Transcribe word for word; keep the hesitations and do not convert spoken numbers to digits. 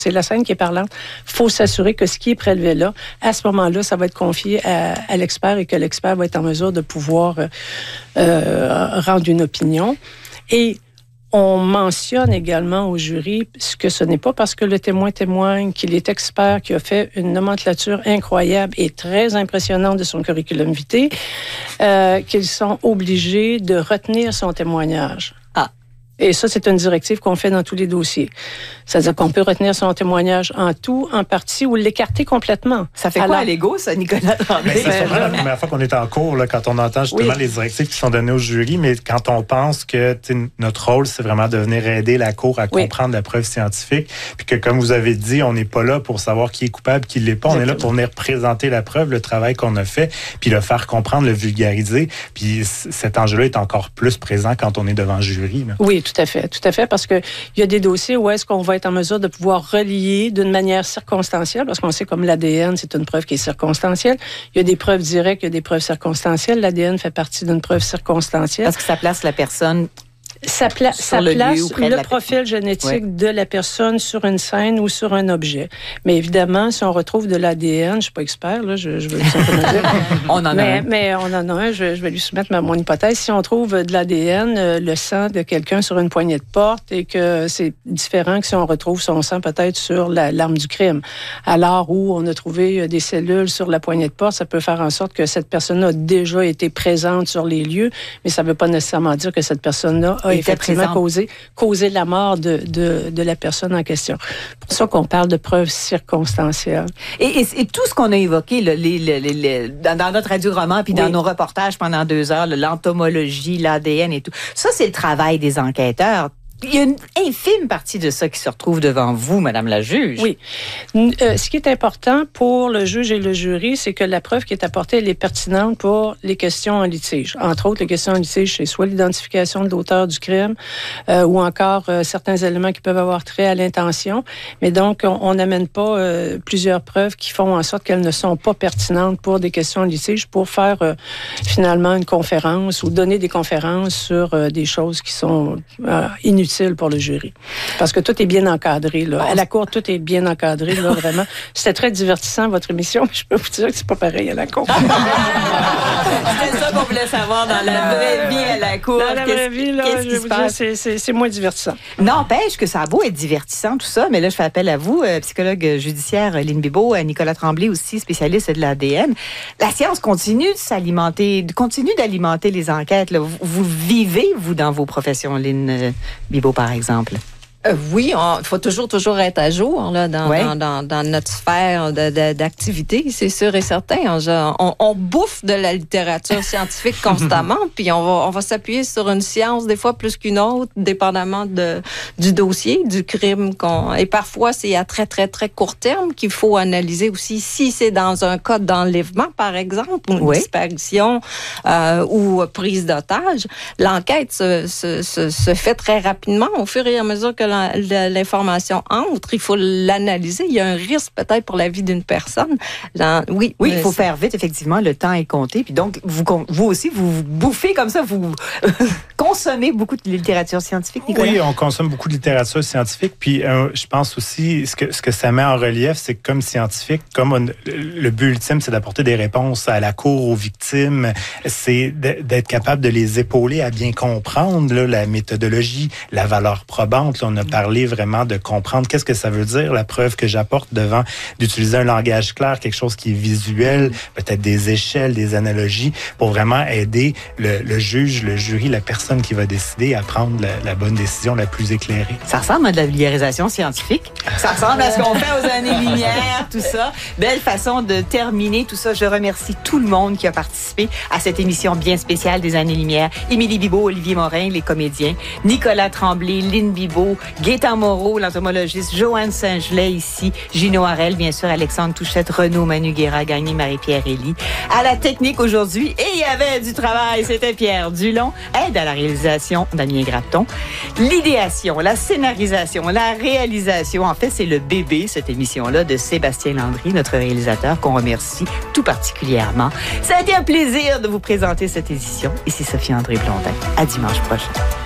C'est la scène qui est parlante. Il faut s'assurer que ce qui est prélevé là, à ce moment-là, ça va être confié à, à l'expert et que l'expert va être en mesure de pouvoir euh, euh, rendre une opinion. Et on mentionne également au jury que ce n'est pas parce que le témoin témoigne qu'il est expert, qu'il a fait une nomenclature incroyable et très impressionnante de son curriculum vitae, euh, qu'ils sont obligés de retenir son témoignage. Et ça, c'est une directive qu'on fait dans tous les dossiers. C'est-à-dire qu'on peut retenir son témoignage en tout, en partie, ou l'écarter complètement. Ça fait Alors, quoi à l'ego, ça, Nicolas Tremblay? C'est sûrement la première fois qu'on est en cours, là, quand on entend justement oui. les directives qui sont données au jury, mais quand on pense que notre rôle, c'est vraiment de venir aider la cour à oui. comprendre la preuve scientifique, puis que, comme vous avez dit, on n'est pas là pour savoir qui est coupable, qui ne l'est pas. Exactement. On est là pour venir présenter la preuve, le travail qu'on a fait, puis le faire comprendre, le vulgariser. Puis cet enjeu-là est encore plus présent quand on est devant le jury. Là. Oui, tout à fait. Tout à fait, parce qu'il y a des dossiers où est-ce qu'on va être en mesure de pouvoir relier d'une manière circonstancielle, parce qu'on sait comme l'A D N, c'est une preuve qui est circonstancielle. Il y a des preuves directes, il y a des preuves circonstancielles. L'A D N fait partie d'une preuve circonstancielle. Parce que ça place la personne... Ça, pla- ça le place lieu le la... profil génétique oui. de la personne sur une scène ou sur un objet. Mais évidemment, si on retrouve de l'A D N, je ne suis pas expert, là, je, je veux simplement dire. on en mais, a un. Mais on en a un, je, je vais lui soumettre ma, mon hypothèse. Si on trouve de l'A D N, euh, le sang de quelqu'un sur une poignée de porte et que c'est différent que si on retrouve son sang peut-être sur la, l'arme du crime. Alors où on a trouvé des cellules sur la poignée de porte, ça peut faire en sorte que cette personne a déjà été présente sur les lieux, mais ça ne veut pas nécessairement dire que cette personne-là a effectivement causé, causé la mort de, de, de la personne en question. C'est pour ça qu'on parle de preuves circonstancielles. Et, et, et tout ce qu'on a évoqué là, les, les, les, les, dans, dans notre radio-roman puis oui. dans nos reportages pendant deux heures, là, l'entomologie, l'A D N et tout, ça, c'est le travail des enquêteurs. Il y a une infime partie de ça qui se retrouve devant vous, Madame la juge. Oui. Euh, ce qui est important pour le juge et le jury, c'est que la preuve qui est apportée, elle est pertinente pour les questions en litige. Entre autres, les questions en litige, c'est soit l'identification de l'auteur du crime euh, ou encore euh, certains éléments qui peuvent avoir trait à l'intention. Mais donc, on n'amène pas euh, plusieurs preuves qui font en sorte qu'elles ne sont pas pertinentes pour des questions en litige pour faire euh, finalement une conférence ou donner des conférences sur euh, des choses qui sont euh, inutiles pour le jury. Parce que tout est bien encadré. Là. À la cour, tout est bien encadré, là, vraiment. C'était très divertissant, votre émission, mais je peux vous dire que c'est pas pareil à la cour. C'était ça qu'on voulait savoir dans la vraie vie à la cour. Dans la vraie vie, là, qu'est-ce je qui vais se vous passe? dire, c'est, c'est, c'est moins divertissant. N'empêche que ça a beau être divertissant, tout ça, mais là, je fais appel à vous, euh, psychologue judiciaire Lynn Bibeau, à Nicolas Tremblay aussi, spécialiste de l'A D N. La science continue de s'alimenter, continue d'alimenter les enquêtes. Là. Vous, vous vivez, vous, dans vos professions, Lynn euh, Bibeau, par exemple? Euh, oui, il faut toujours, toujours être à jour là, dans, ouais. dans, dans, dans notre sphère de, de, d'activité, c'est sûr et certain. On, on, on bouffe de la littérature scientifique constamment, puis on va, on va s'appuyer sur une science des fois plus qu'une autre, dépendamment de, du dossier, du crime. Qu'on, et parfois, c'est à très, très, très court terme qu'il faut analyser aussi. Si c'est dans un cas d'enlèvement, par exemple, ou une oui. disparition euh, ou prise d'otage, l'enquête se, se, se, se fait très rapidement au fur et à mesure que l'information entre, il faut l'analyser. Il y a un risque peut-être pour la vie d'une personne. Genre, oui, oui, il faut faire vite, effectivement. Le temps est compté. Puis donc, vous, vous aussi, vous, vous bouffez comme ça, vous consommez beaucoup de littérature scientifique, Nicolas? Oui, on consomme beaucoup de littérature scientifique. Puis euh, je pense aussi, ce que, ce que ça met en relief, c'est que comme scientifique, comme on, le but ultime, c'est d'apporter des réponses à la cour, aux victimes, c'est d'être capable de les épauler à bien comprendre là, la méthodologie, la valeur probante. Là, on a parlé vraiment de comprendre qu'est-ce que ça veut dire, la preuve que j'apporte devant, d'utiliser un langage clair, quelque chose qui est visuel, peut-être des échelles, des analogies, pour vraiment aider le, le juge, le jury, la personne qui va décider à prendre la, la bonne décision la plus éclairée. Ça ressemble à de la vulgarisation scientifique. Ça ressemble à ce qu'on fait aux années-lumière, tout ça. Belle façon de terminer tout ça. Je remercie tout le monde qui a participé à cette émission bien spéciale des années-lumière. Émilie Bibeau, Olivier Morin, les comédiens, Nicolas Tremblay, Lynn Bibeau, Gaétan Moreau, l'entomologiste, Joanne Saint-Gelais ici, Gino Harel, bien sûr, Alexandre Touchette, Renaud Manu Guéra, Gagné, Marie-Pierre Elie. À la technique aujourd'hui, et il y avait du travail, c'était Pierre Dulon. Aide à la réalisation, Damien Grapton. L'idéation, la scénarisation, la réalisation, en fait, c'est le bébé, cette émission-là, de Sébastien Landry, notre réalisateur, qu'on remercie tout particulièrement. Ça a été un plaisir de vous présenter cette édition. Ici Sophie-André Blondin. À dimanche prochain.